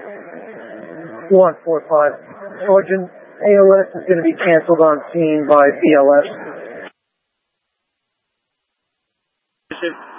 145. Sergeant, ALS is going to be canceled on scene by BLS.